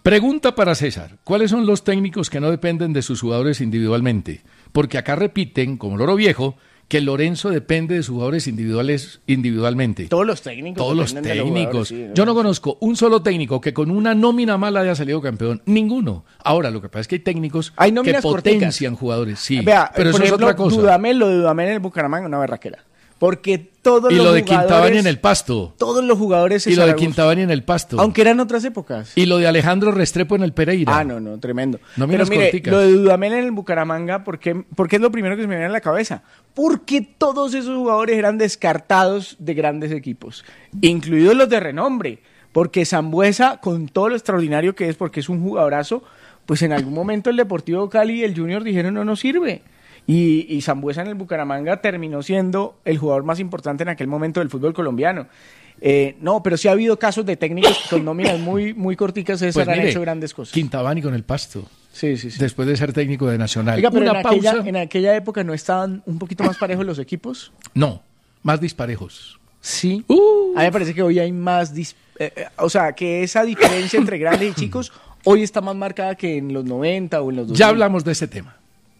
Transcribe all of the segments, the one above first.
Pregunta para César, ¿cuáles son los técnicos que no dependen de sus jugadores individualmente? Porque acá repiten, como loro viejo, que Lorenzo depende de sus jugadores individualmente. Todos los técnicos. Todos los técnicos. Yo no conozco un solo técnico que con una nómina mala haya salido campeón. Ninguno. Ahora, lo que pasa es que hay técnicos que potencian jugadores. Sí, vea, pero eso ejemplo, es otra cosa. Lo de Dudamel en el Bucaramanga, una berraquera. Porque todos y los lo de jugadores... Quintabani en el Pasto. Todos los jugadores... Y lo de Quintabani en el Pasto. Aunque eran otras épocas. Y lo de Alejandro Restrepo en el Pereira. No, tremendo. No, pero mire, lo de Dudamel en el Bucaramanga, ¿por qué es lo primero que se me viene a la cabeza? Porque todos esos jugadores eran descartados de grandes equipos, incluidos los de renombre. Porque Sambueza, con todo lo extraordinario que es, porque es un jugadorazo, pues en algún momento el Deportivo Cali y el Junior dijeron no nos sirve. Y Sambueza en el Bucaramanga terminó siendo el jugador más importante en aquel momento del fútbol colombiano. No, pero sí ha habido casos de técnicos con nóminas muy, muy corticas que han hecho grandes cosas. Quintabani con el Pasto. Sí. Después de ser técnico de Nacional. Oiga, pero en aquella época ¿no estaban un poquito más parejos los equipos? No, más disparejos. Sí. A mí me parece que hoy hay más... o sea, que esa diferencia entre grandes y chicos hoy está más marcada que en los 90 o en los 2000. Ya hablamos de ese tema.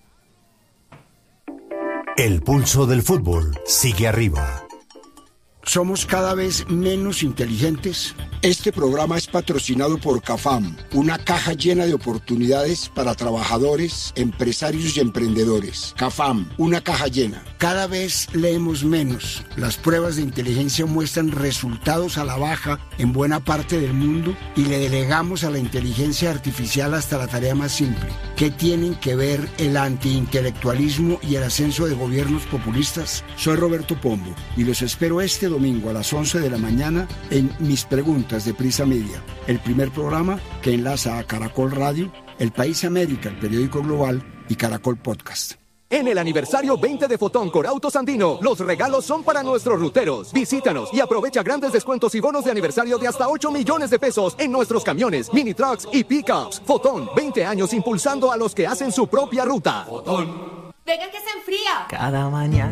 El pulso del fútbol sigue arriba. ¿Somos cada vez menos inteligentes? Este programa es patrocinado por CAFAM, una caja llena de oportunidades para trabajadores, empresarios y emprendedores. CAFAM, una caja llena. Cada vez leemos menos. Las pruebas de inteligencia muestran resultados a la baja en buena parte del mundo y le delegamos a la inteligencia artificial hasta la tarea más simple. ¿Qué tienen que ver el antiintelectualismo y el ascenso de gobiernos populistas? Soy Roberto Pombo y los espero este domingo a las 11 de la mañana en Mis Preguntas de Prisa Media, el primer programa que enlaza a Caracol Radio, El País América, el periódico global, y Caracol Podcast. En el aniversario 20 de Fotón Corautos Andino, los regalos son para nuestros ruteros. Visítanos y aprovecha grandes descuentos y bonos de aniversario de hasta 8 millones de pesos en nuestros camiones, mini trucks y pickups. Fotón, 20 años impulsando a los que hacen su propia ruta. Fotón. Venga que se enfría. Cada mañana.